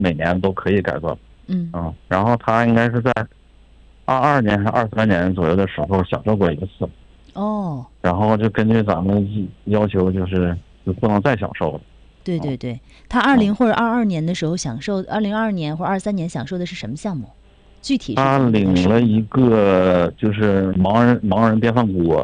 每年都可以改造。然后他应该是在22年还23年左右的时候享受过一次。然后就根据咱们要求，就不能再享受了。 对对对，他20或者22年的时候享受，2022年或者23年享受的是什么项目？具体是他领了一个就是盲人电饭锅。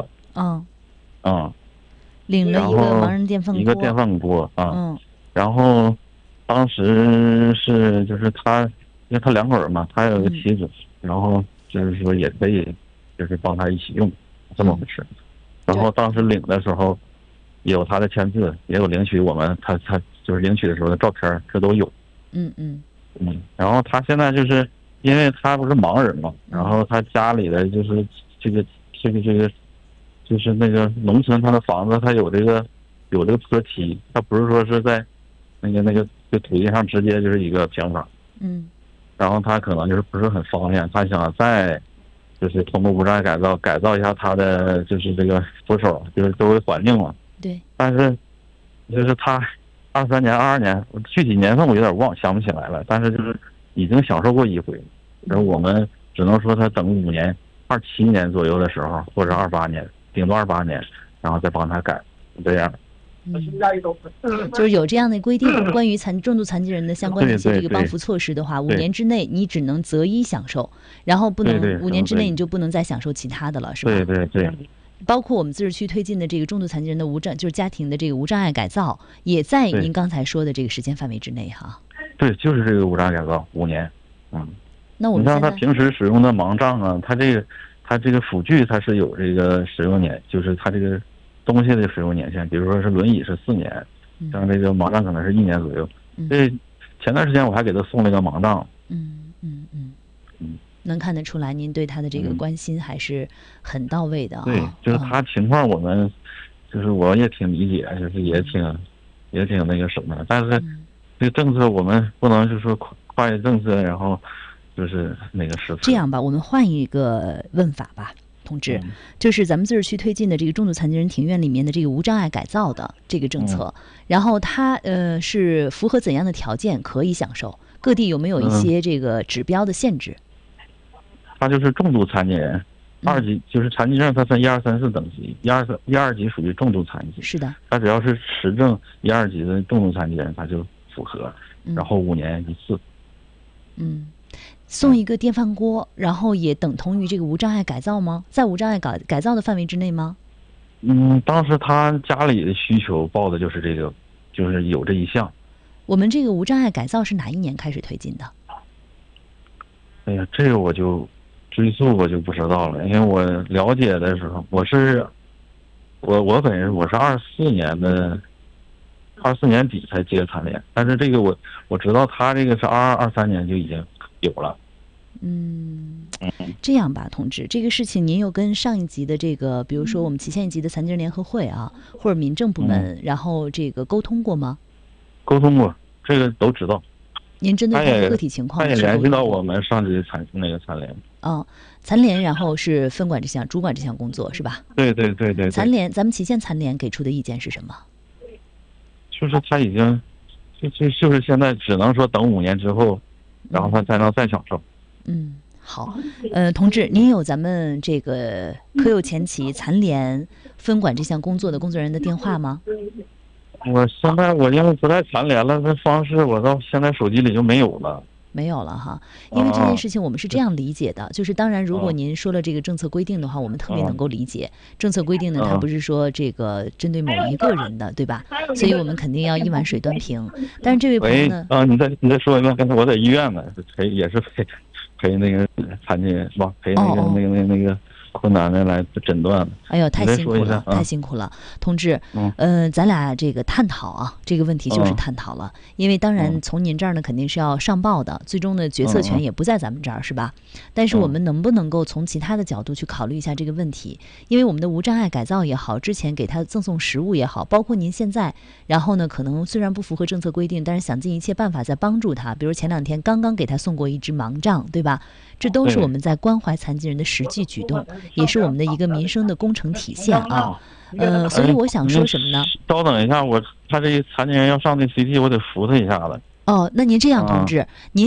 领了一个盲人电饭锅。 一个电饭锅然后当时就是他，因为他2口人嘛，他有个妻子，然后就是说也可以就是帮他一起用，这么回事。然后当时领的时候有他的签字，也有领取他就是领取的时候的照片，这都有。然后他现在就是因为他不是盲人嘛，然后他家里的就是这个就是那个农村，他的房子他有这个坡梯，他不是说是在那个土地上直接就是一个平房。然后他可能就是不是很方便，他想再就是通过无障碍改造一下他的就是这个扶手，就是周围环境嘛。 对。 但是就是他23年、22年，具体年份我有点想不起来了，但是就是已经享受过一回。然后我们只能说他等5年，27年左右的时候，或者28年，顶多28年，然后再帮他改，这样。 就是有这样的规定，关于重度残疾人的相关的一些这个帮扶措施的话，5年之内你只能择一享受，然后不能5年之内你就不能再享受其他的了，是吧？ 对。 包括我们自治区推进的这个重度残疾人的就是家庭的这个无障碍改造，也在您刚才说的这个时间范围之内哈。 对，就是这个无障碍改造5年。 那我们你像他平时使用的盲杖啊，他这个辅具它是有这个使用年，就是他这个东西的使用年限，比如说是轮椅是4年，像这个盲杖可能是1年左右。前段时间我还给他送了一个盲杖。 能看得出来您对他的这个关心还是很到位的啊。 对，就是他情况我们就是我也挺理解，就是也挺那个什么的，但是这个政策我们不能就是说跨越政策，然后就是那个实施。 这样吧，我们换一个问法吧，同志，就是咱们自治区推进的这个重度残疾人庭院里面的这个无障碍改造的这个政策，然后它是符合怎样的条件可以享受？各地有没有一些这个指标的限制？ 他就是重度残疾人，2级就是残疾证，它分1、2、3、4等级，1、2级属于重度残疾。 是的。 他只要是持证1、2级的重度残疾人，他就符合，然后5年一次。 送一个电饭锅，然后也等同于这个无障碍改造吗？在无障碍改造的范围之内吗？ 当时他家里的需求报的就是这个，就是有这一项。 我们这个无障碍改造是哪一年开始推进的？ 哎呀，这个我就追溯我就不知道了，因为我了解的时候，我本人我是24年底才接残联，但是这个我知道他这个是22、23年就已经有了。 这样吧，同志，这个事情您有跟上一级的这个，比如说我们旗县一级的残疾人联合会啊，或者民政部门，然后这个沟通过吗？沟通过，这个都知道。 您针对他的个体情况， 他也联系到我们上级残联。 残联，然后是分管主管这项工作是吧？ 对。 残联，咱们旗县残联给出的意见是什么？ 就是他已经，就是现在只能说等5年之后，然后他才能再享受。 好，同志，您有咱们这个科幼前旗残联分管这项工作的工作人员的电话吗？ 我现在因为不太残联了，那方式我到现在手机里就没有了。 没有了哈，因为这件事情我们是这样理解的，就是当然如果您说了这个政策规定的话，我们特别能够理解。政策规定呢，它不是说这个针对某一个人的，对吧？所以我们肯定要一碗水端平。但是这位朋友呢？ 你再说一遍，刚才我在医院呢，也是陪那个残疾人是吧？陪那个困难的来诊断。 哎呦，太辛苦了，太辛苦了，同志。咱俩这个探讨啊，这个问题就是探讨了。因为当然从您这儿呢，肯定是要上报的，最终的决策权也不在咱们这儿，是吧？但是我们能不能够从其他的角度去考虑一下这个问题？因为我们的无障碍改造也好，之前给他赠送食物也好，包括您现在，然后呢，可能虽然不符合政策规定，但是想尽一切办法在帮助他。比如前2天刚刚给他送过一只盲杖，对吧？这都是我们在关怀残疾人的实际举动，也是我们的一个民生的工程体现啊。所以我想说什么呢？ 稍等一下，他这残疾人要上那 CT， 我得扶他一下子。 哦，那您这样，同志，您